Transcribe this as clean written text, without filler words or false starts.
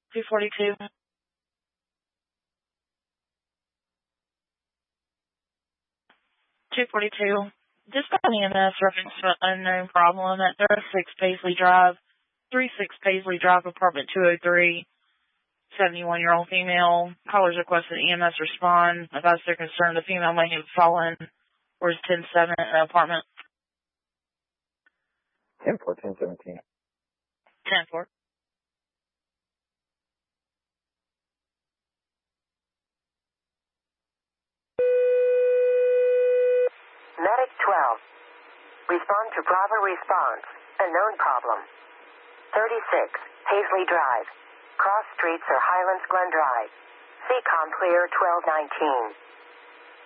242. 242. Just got an EMS reference to an unknown problem at 36 Paisley Drive, 36 Paisley Drive, apartment 203. 71-year-old female. Callers requested EMS respond. Advise they're concerned the female may have fallen. Where's 10-7 in the apartment? 10-4, 10-17. 10-4. Medic 12. Respond to Bravo response. Unknown problem. 36, Paisley Drive. Cross streets are Highlands Glen Drive. CCOM clear 1219.